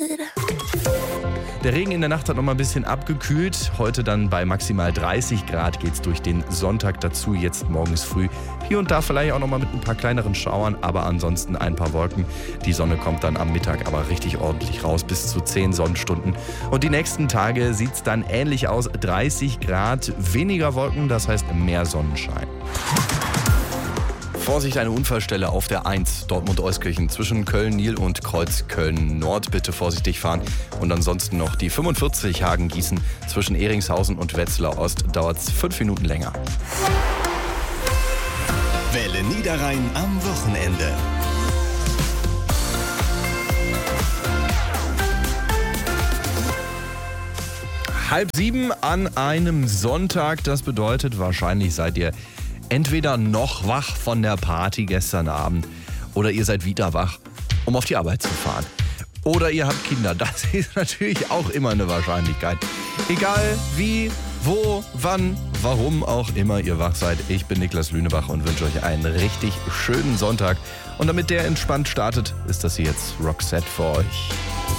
Der Regen in der Nacht hat noch mal ein bisschen abgekühlt. Heute dann bei maximal 30 Grad geht's durch den Sonntag dazu. Jetzt morgens früh hier und da vielleicht auch noch mal mit ein paar kleineren Schauern, aber ansonsten ein paar Wolken. Die Sonne kommt dann am Mittag aber richtig ordentlich raus, bis zu 10 Sonnenstunden. Und die nächsten Tage sieht's dann ähnlich aus. 30 Grad, weniger Wolken, das heißt mehr Sonnenschein. Vorsicht, eine Unfallstelle auf der 1 Dortmund-Euskirchen zwischen Köln-Nil und Kreuz Köln-Nord. Bitte vorsichtig fahren. Und ansonsten noch die 45 Hagen-Gießen zwischen Ehringshausen und Wetzlar Ost. Dauert es 5 Minuten länger. Welle Niederrhein am Wochenende. Halb 7 an einem Sonntag. Das bedeutet, wahrscheinlich seid ihr entweder noch wach von der Party gestern Abend oder ihr seid wieder wach, um auf die Arbeit zu fahren. Oder ihr habt Kinder. Das ist natürlich auch immer eine Wahrscheinlichkeit. Egal wie, wo, wann, warum auch immer ihr wach seid. Ich bin Niklas Lünebach und wünsche euch einen richtig schönen Sonntag. Und damit der entspannt startet, ist das hier jetzt Roxette für euch.